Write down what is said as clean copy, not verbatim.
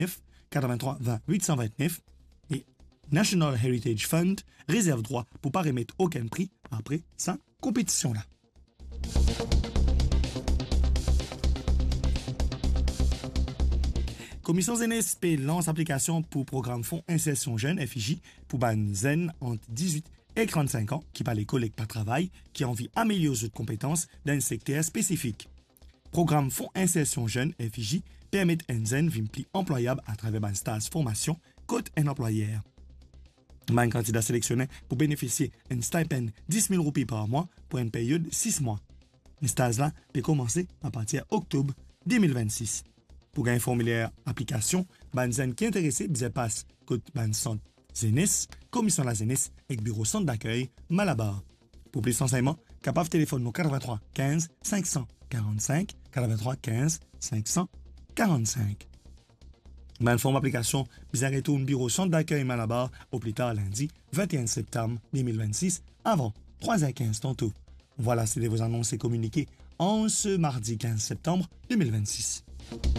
83 20 829 et National Heritage Fund réserve droit pour pas remettre aucun prix après sa compétition-là. Commission ZNSP lance application pour programme Fonds Insertion Jeune FIJ pour ban zen entre 18 et 35 ans qui par les collègues par travail qui ont envie d'améliorer leurs compétences dans un secteur spécifique. Programme Fonds Insertion Jeune FIJ permet un zen vimpli employable à travers un stage formation côte un employeur. Un candidat sélectionné pour bénéficier d'un stipend 10 000 roupies par mois pour une période de 6 mois. Le stage-là peut commencer à partir d'octobre 2026. Pour gagner un formulaire application, Banzen qui est intéressé, vous passe côté Banson Zenis, commission la Zenis et bureau centre d'accueil Malabar. Pour plus d'enseignements, capable téléphone au 83 15 545 83 15 545. Ban forme application, vous arrêtez au bureau centre d'accueil Malabar au plus tard lundi 21 septembre 2026 avant 3h15 tantôt. Voilà, c'était vos annonces et communiqués en ce mardi 15 septembre 2026.